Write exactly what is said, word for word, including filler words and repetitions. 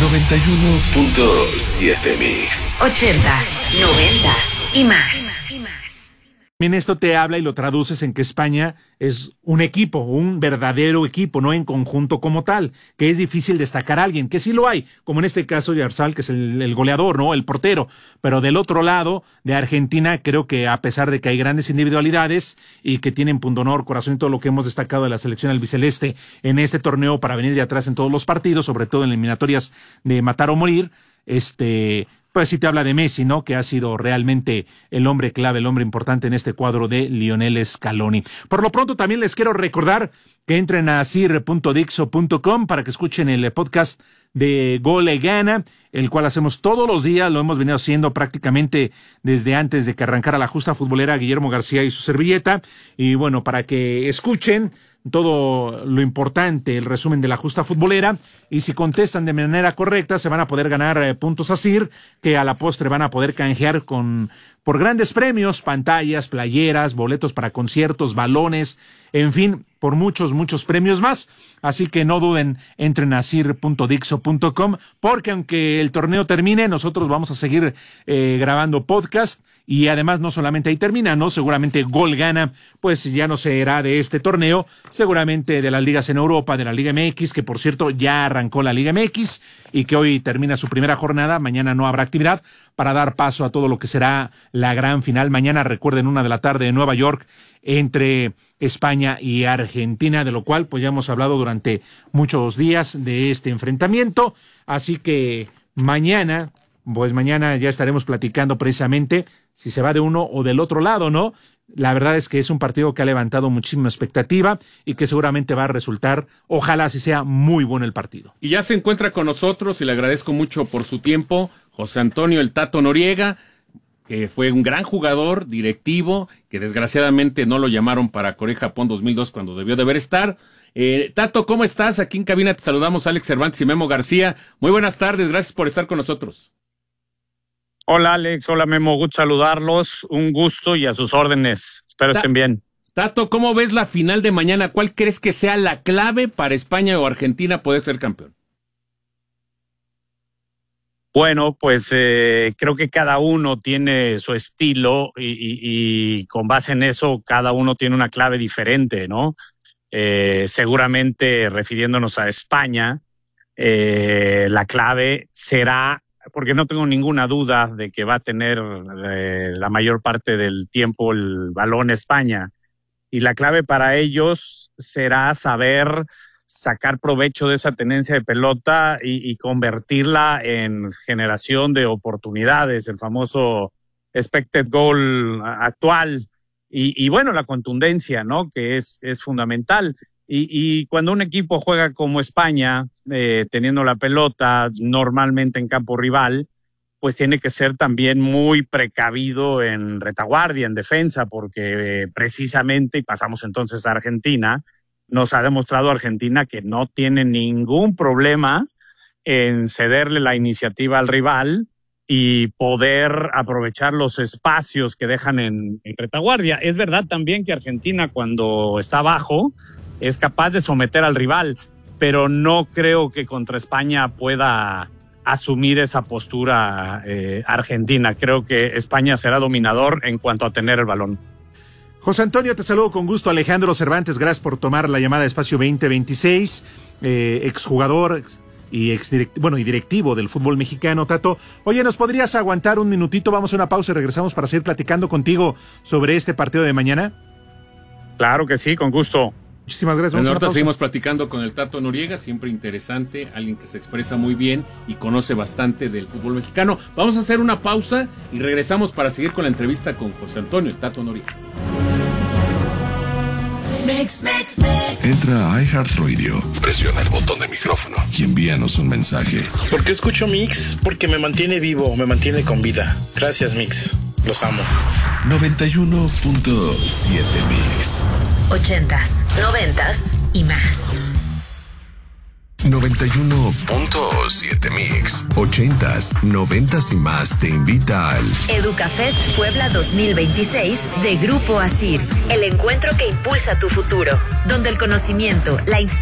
noventa y uno punto siete Mix. Ochentas, noventas y más. También esto te habla y lo traduces en que España es un equipo, un verdadero equipo, no en conjunto como tal, que es difícil destacar a alguien, que sí lo hay, como en este caso Yarzal, que es el, el goleador, ¿no? El portero, pero del otro lado, de Argentina, creo que a pesar de que hay grandes individualidades y que tienen pundonor, corazón y todo lo que hemos destacado de la selección albiceleste en este torneo para venir de atrás en todos los partidos, sobre todo en eliminatorias de matar o morir, este... pues sí te habla de Messi, ¿no? Que ha sido realmente el hombre clave, el hombre importante en este cuadro de Lionel Scaloni. Por lo pronto también les quiero recordar que entren a asir punto dixo punto com para que escuchen el podcast de Gol y Gana, el cual hacemos todos los días, lo hemos venido haciendo prácticamente desde antes de que arrancara la justa futbolera Guillermo García y su servilleta, y bueno, para que escuchen todo lo importante, el resumen de la justa futbolera, y si contestan de manera correcta se van a poder ganar eh, puntos ASIR, que a la postre van a poder canjear con por grandes premios, pantallas, playeras, boletos para conciertos, balones, en fin, por muchos, muchos premios más. Así que no duden, entren a asir punto dixo punto com, porque aunque el torneo termine, nosotros vamos a seguir eh, grabando podcast, y además no solamente ahí termina, ¿no? Seguramente Gol Gana, pues ya no será de este torneo, seguramente de las ligas en Europa, de la Liga M X, que por cierto ya arrancó la Liga M X, y que hoy termina su primera jornada, mañana no habrá actividad, para dar paso a todo lo que será la gran final. Mañana, recuerden, una de la tarde en Nueva York, entre España y Argentina, de lo cual pues ya hemos hablado durante muchos días de este enfrentamiento, así que mañana, pues mañana ya estaremos platicando precisamente si se va de uno o del otro lado, ¿no? La verdad es que es un partido que ha levantado muchísima expectativa y que seguramente va a resultar, ojalá así sea, muy bueno el partido. Y ya se encuentra con nosotros, y le agradezco mucho por su tiempo, José Antonio el Tato Noriega, que fue un gran jugador, directivo, que desgraciadamente no lo llamaron para Corea Japón dos mil dos cuando debió de haber estar. Eh, Tato, ¿cómo estás? Aquí en cabina te saludamos Alex Cervantes y Memo García. Muy buenas tardes, gracias por estar con nosotros. Hola Alex, hola Memo, gusto saludarlos, un gusto y a sus órdenes, espero Ta- estén bien. Tato, ¿cómo ves la final de mañana? ¿Cuál crees que sea la clave para España o Argentina poder ser campeón? Bueno, pues eh, creo que cada uno tiene su estilo y, y, y con base en eso cada uno tiene una clave diferente, ¿no? Eh, seguramente refiriéndonos a España, eh, la clave será, porque no tengo ninguna duda de que va a tener eh, la mayor parte del tiempo el balón España, y la clave para ellos será saber sacar provecho de esa tenencia de pelota y, y convertirla en generación de oportunidades, el famoso expected goal actual, y, y bueno, la contundencia, ¿no? Que es, es fundamental. Y, y cuando un equipo juega como España, eh, teniendo la pelota normalmente en campo rival, pues tiene que ser también muy precavido en retaguardia, en defensa, porque eh, precisamente, y pasamos entonces a Argentina, nos ha demostrado Argentina que no tiene ningún problema en cederle la iniciativa al rival y poder aprovechar los espacios que dejan en, en retaguardia. Es verdad también que Argentina, cuando está abajo, es capaz de someter al rival, pero no creo que contra España pueda asumir esa postura eh, Argentina. Creo que España será dominador en cuanto a tener el balón. José Antonio, te saludo con gusto. Alejandro Cervantes, gracias por tomar la llamada de Espacio veinte veintiséis, eh, exjugador y ex direct, bueno, y directivo del fútbol mexicano. Tato, oye, ¿nos podrías aguantar un minutito? Vamos a una pausa y regresamos para seguir platicando contigo sobre este partido de mañana. Claro que sí, con gusto. Muchísimas gracias. Bueno, ahorita seguimos platicando con el Tato Noriega, siempre interesante, alguien que se expresa muy bien y conoce bastante del fútbol mexicano. Vamos a hacer una pausa y regresamos para seguir con la entrevista con José Antonio, el Tato Noriega. Mix, mix, mix. Entra a iHeartRadio, presiona el botón de micrófono y envíanos un mensaje. ¿Por qué escucho Mix? Porque me mantiene vivo, me mantiene con vida. Gracias, Mix. Los amo. noventa y uno punto siete Mix. Ochentas, noventas y más. noventa y uno punto siete Mix. Ochentas, noventas y más te invita al Educafest Puebla dos mil veintiséis de Grupo ASIR. El encuentro que impulsa tu futuro, donde el conocimiento, la inspiración